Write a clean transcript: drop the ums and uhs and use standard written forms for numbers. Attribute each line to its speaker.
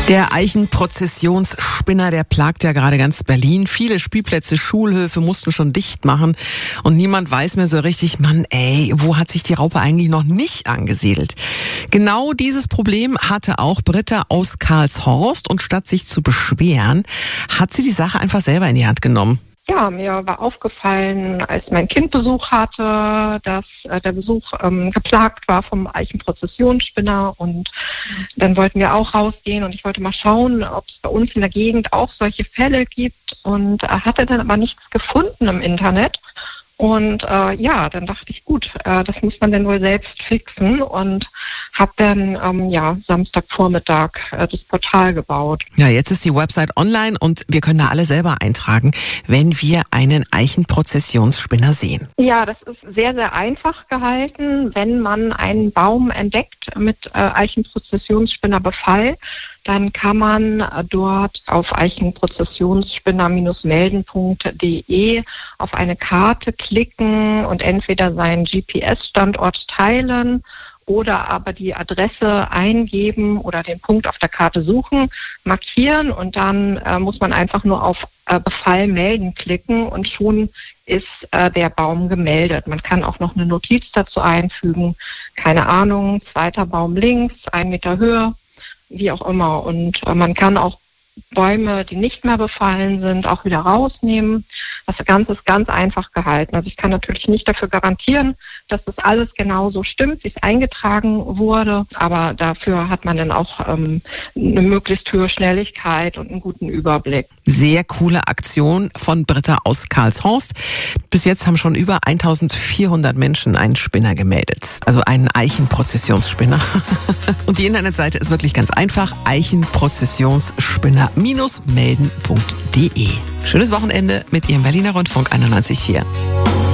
Speaker 1: Der Eichenprozessionsspinner, der plagt ja gerade ganz Berlin. Viele Spielplätze, Schulhöfe mussten schon dicht machen. Und niemand weiß mehr so richtig, Mann, wo hat sich die Raupe eigentlich noch nicht angesiedelt? Genau dieses Problem hatte auch Britta aus Karlshorst. Und statt sich zu beschweren, hat sie die Sache einfach selber in die Hand genommen.
Speaker 2: Ja, mir war aufgefallen, als mein Kind Besuch hatte, dass der Besuch geplagt war vom Eichenprozessionsspinner, und dann wollten wir auch rausgehen und ich wollte mal schauen, ob es bei uns in der Gegend auch solche Fälle gibt, und hatte dann aber nichts gefunden im Internet. Und dann dachte ich, gut, das muss man denn wohl selbst fixen, und habe dann Samstagvormittag das Portal gebaut.
Speaker 1: Ja, jetzt ist die Website online und wir können da alle selber eintragen, wenn wir einen Eichenprozessionsspinner sehen.
Speaker 2: Ja, das ist sehr, sehr einfach gehalten. Wenn man einen Baum entdeckt mit Eichenprozessionsspinnerbefall, dann kann man dort auf eichenprozessionsspinner-melden.de auf eine Karte klicken und entweder seinen GPS-Standort teilen oder aber die Adresse eingeben oder den Punkt auf der Karte suchen, markieren, und dann muss man einfach nur auf Befall melden klicken und schon ist der Baum gemeldet. Man kann auch noch eine Notiz dazu einfügen, keine Ahnung, 2. Baum links, 1 Meter Höhe, wie auch immer. Und man kann auch Bäume, die nicht mehr befallen sind, auch wieder rausnehmen. Das Ganze ist ganz einfach gehalten. Also ich kann natürlich nicht dafür garantieren, dass das alles genauso stimmt, wie es eingetragen wurde. Aber dafür hat man dann auch eine möglichst hohe Schnelligkeit und einen guten Überblick.
Speaker 1: Sehr coole Aktion von Britta aus Karlshorst. Bis jetzt haben schon über 1400 Menschen einen Spinner gemeldet. Also einen Eichenprozessionsspinner. Und die Internetseite ist wirklich ganz einfach. Eichenprozessionsspinner-melden.de. Schönes Wochenende mit Ihrem Berliner Rundfunk 91.4.